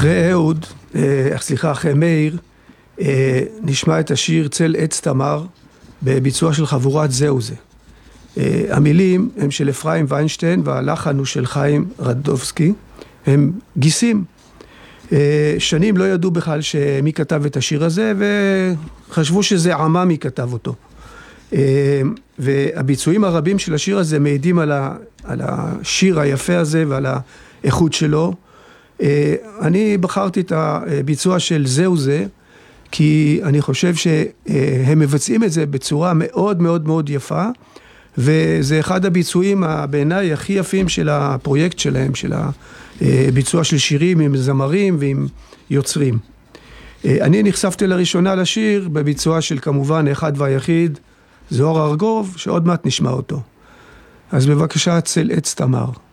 אחרי אהוד, אחרי מאיר, נשמע את השיר צל עץ תמר בביצוע של חבורת זהו זה. המילים הם של אפרים ויינשטיין והלחן הוא של חיים רדובסקי, הם גיסים. שנים לא ידעו בכלל שמי כתב את השיר הזה וחשבו שזה עממי כתב אותו. והביצועים הרבים של השיר הזה מעידים על השיר היפה הזה ועל האיכות שלו. אני בחרתי את הביצוע של זהו זה, כי אני חושב שהם מבצעים את זה בצורה מאוד מאוד מאוד יפה, וזה אחד הביצועים בעיניי הכי יפים של הפרויקט שלהם, של הביצוע של שירים עם זמרים ועם יוצרים. אני נחשפתי לראשונה לשיר בביצוע של כמובן אחד והיחיד, זוהר ארגוב, שעוד מעט נשמע אותו. אז בבקשה, צל עץ תמר.